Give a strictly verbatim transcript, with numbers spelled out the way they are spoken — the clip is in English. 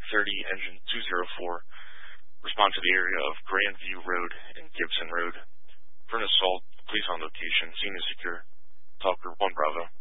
thirty, engine two zero four. Respond to the area of Grandview Road and Gibson Road. For an assault, police on location, scene is secure. Talker one Bravo.